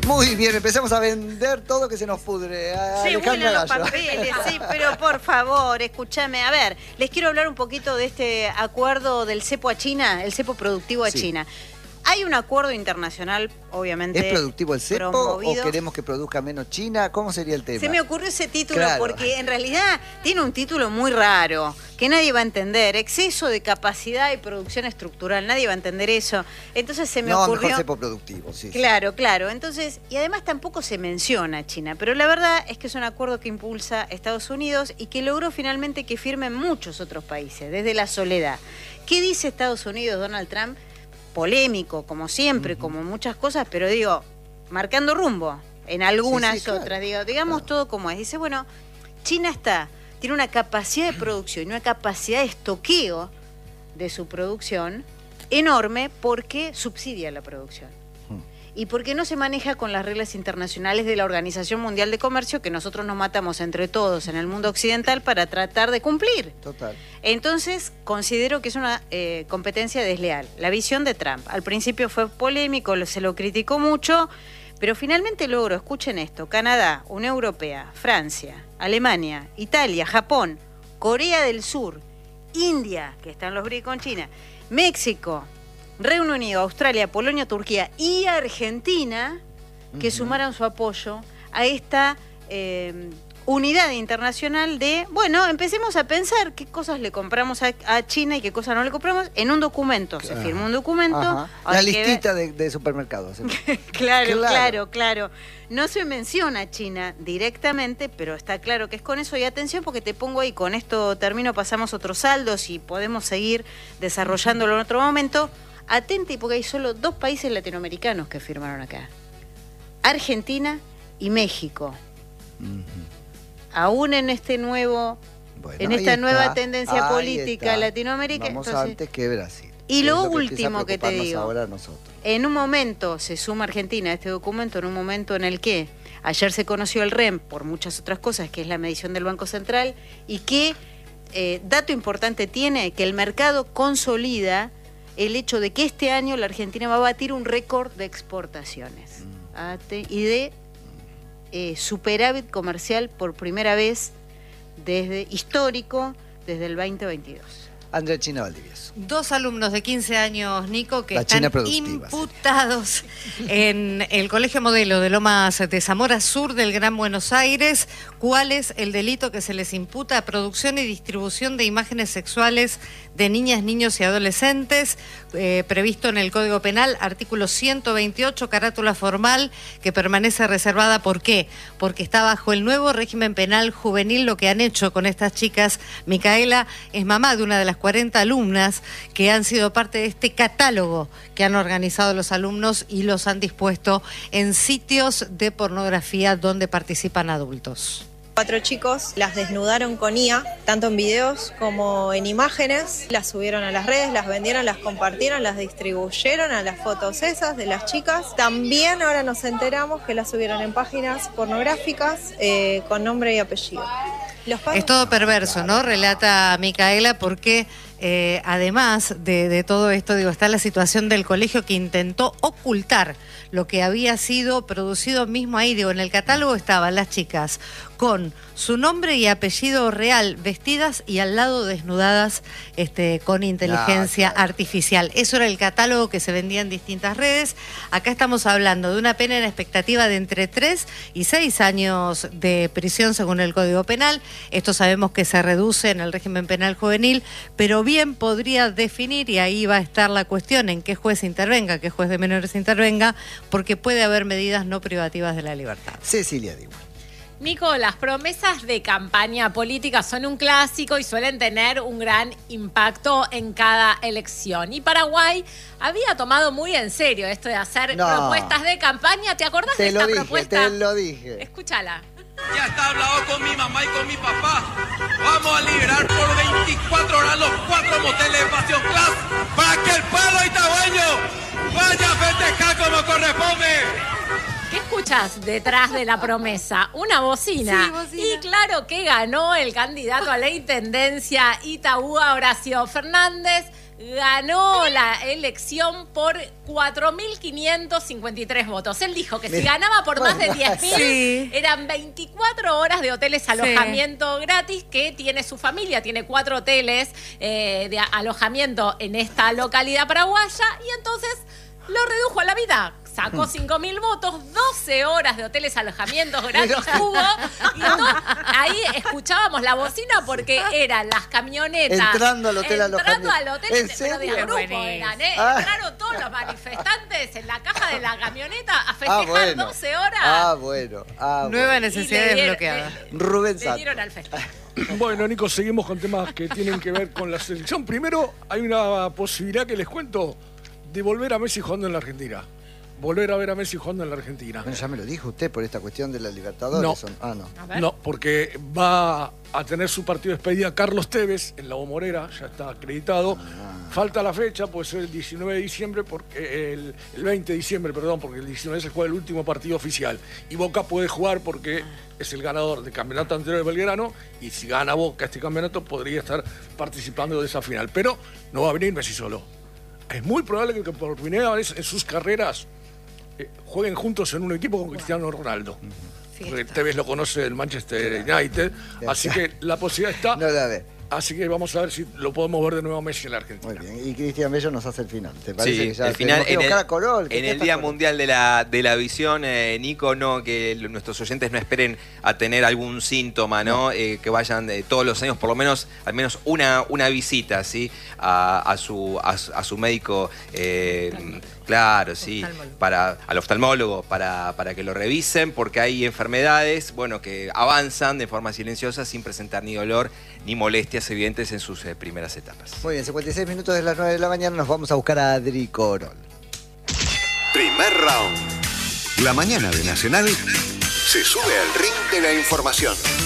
Muy bien, empezamos a vender todo que se nos pudre. Se vuelan los papeles, sí, pero por favor, escúchame. A ver, les quiero hablar un poquito de este acuerdo del cepo a China, el cepo productivo a China. Hay un acuerdo internacional, obviamente. ¿Es productivo el cepo promovido. o queremos que produzca menos China? ¿Cómo sería el tema? Se me ocurrió ese título porque en realidad tiene un título muy raro, que nadie va a entender. Exceso de capacidad y producción estructural, nadie va a entender eso. Entonces se me ocurrió... mejor cepo productivo, sí. Claro, claro. Entonces, y además tampoco se menciona China, pero la verdad es que es un acuerdo que impulsa Estados Unidos y que logró finalmente que firmen muchos otros países, desde la soledad. ¿Qué dice Estados Unidos, Donald Trump? Polémico, como siempre, como muchas cosas, pero digo, marcando rumbo en algunas otras, digamos todo como es. Dice, bueno, China tiene una capacidad de producción y una capacidad de estoqueo de su producción enorme porque subsidia la producción. Y porque no se maneja con las reglas internacionales de la Organización Mundial de Comercio, que nosotros nos matamos entre todos en el mundo occidental para tratar de cumplir. Total. Entonces, considero que es una competencia desleal. La visión de Trump. Al principio fue polémico, se lo criticó mucho, pero finalmente logró, escuchen esto, Canadá, Unión Europea, Francia, Alemania, Italia, Japón, Corea del Sur, India, que están los BRICS con China, México, Reino Unido, Australia, Polonia, Turquía y Argentina, que sumaron su apoyo a esta unidad internacional de, bueno, empecemos a pensar qué cosas le compramos a China y qué cosas no le compramos en un documento. Se firma un documento. La listita de supermercados. Claro. No se menciona a China directamente, pero está claro que es con eso. Y atención, porque te pongo ahí, con esto termino, pasamos otros saldos y podemos seguir desarrollándolo en otro momento. Atente, porque hay solo 2 países latinoamericanos que firmaron acá. Argentina y México. Aún en este nuevo, en esta nueva tendencia política latinoamericana. Vamos antes que Brasil. Y lo último que te digo, ahora nosotros. En un momento se suma Argentina a este documento, en un momento en el que ayer se conoció el REM por muchas otras cosas, que es la medición del Banco Central, y que, dato importante tiene, que el mercado consolida el hecho de que este año la Argentina va a batir un récord de exportaciones y de superávit comercial por primera vez histórico desde el 2022. Andrea China Valdivieso. 2 alumnos de 15 años, Nico, que están imputados en el Colegio Modelo de Lomas de Zamora Sur del Gran Buenos Aires. ¿Cuál es el delito que se les imputa? Producción y distribución de imágenes sexuales de niñas, niños y adolescentes, previsto en el Código Penal, artículo 128, carátula formal, que permanece reservada. ¿Por qué? Porque está bajo el nuevo régimen penal juvenil. Lo que han hecho con estas chicas, Micaela es mamá de una de las 40 alumnas que han sido parte de este catálogo que han organizado los alumnos y los han dispuesto en sitios de pornografía donde participan adultos. 4 chicos las desnudaron con IA, tanto en videos como en imágenes, las subieron a las redes, las vendieron, las compartieron, las distribuyeron a las fotos esas de las chicas. También ahora nos enteramos que las subieron en páginas pornográficas con nombre y apellido. Es todo perverso, ¿no? Relata Micaela, porque además de todo esto, está la situación del colegio que intentó ocultar lo que había sido producido mismo ahí. En el catálogo estaban las chicas con su nombre y apellido real, vestidas y al lado desnudadas con inteligencia artificial. Eso era el catálogo que se vendía en distintas redes. Acá estamos hablando de una pena en expectativa de entre 3 y 6 años de prisión según el Código Penal. Esto sabemos que se reduce en el régimen penal juvenil, pero bien podría definir, y ahí va a estar la cuestión, en qué juez intervenga, qué juez de menores intervenga, porque puede haber medidas no privativas de la libertad. Cecilia Digo. Nico, las promesas de campaña política son un clásico y suelen tener un gran impacto en cada elección. Y Paraguay había tomado muy en serio esto de hacer propuestas de campaña. ¿Te acordás de esta propuesta? Te lo dije. Escúchala. Ya está hablado con mi mamá y con mi papá. Vamos a liberar por 24 horas los 4 moteles de Pasión Class para que el pueblo itagueño vaya a festejar como corresponde. ¿Qué escuchas detrás de la promesa? Una bocina. Sí, bocina. Y claro que ganó el candidato a la intendencia Itauba, Horacio Fernández. ganó la elección por 4.553 votos. Él dijo que si ganaba por más de 10.000, Sí. eran 24 horas de hoteles alojamiento gratis, que tiene su familia, tiene 4 hoteles de alojamiento en esta localidad paraguaya, y entonces lo redujo a la mitad. Sacó 5.000 votos, 12 horas de hoteles alojamientos gratis hubo, y entonces ahí escuchábamos la bocina porque eran las camionetas Entrando al hotel entrando alojamiento. al hotel, ¿En pero de a serio? grupo eran, Ah. entraron todos los manifestantes en la caja de la camioneta a festejar bueno. 12 horas. Bueno. Nueva Y necesidad le dieron- desbloqueada. Rubén le Santos. dieron al festejo. Bueno, Nico, seguimos con temas que tienen que ver con la selección. Primero, hay una posibilidad que les cuento de volver a Messi jugando en la Argentina. Volver a ver a Messi jugando en la Argentina. Bueno, ya me lo dijo usted por esta cuestión de la Libertadores. No. No. A ver. No, porque va a tener su partido de despedida Carlos Tevez en la Bombonera, ya está acreditado. Falta la fecha, puede ser el 19 de diciembre, porque el 20 de diciembre, perdón, porque el 19 se juega el último partido oficial. Y Boca puede jugar porque es el ganador del campeonato anterior de Belgrano, y si gana Boca este campeonato podría estar participando de esa final. Pero no va a venir Messi solo. Es muy probable que por primera vez en sus carreras jueguen juntos en un equipo con Cristiano Ronaldo. Porque Tevez lo conoce del Manchester United, así que la posibilidad está. No la ve. Así que vamos a ver si lo podemos ver de nuevo a Messi en la Argentina. Muy bien. Y Cristian Bello nos hace el final. ¿Te parece Sí, que ya el final tenemos que buscar a Corol? en el Día Mundial de la Visión, Nico, no, que nuestros oyentes no esperen a tener algún síntoma, ¿no? Que vayan todos los años, por lo menos, al menos una visita, ¿sí? A su médico, claro, sí, al oftalmólogo, para que lo revisen, porque hay enfermedades, bueno, que avanzan de forma silenciosa sin presentar ni dolor ni molestias evidentes en sus primeras etapas. Muy bien, 56 minutos de las 9 de la mañana nos vamos a buscar a Adri Corol. Primer round. La mañana de Nacional se sube al ring de la información.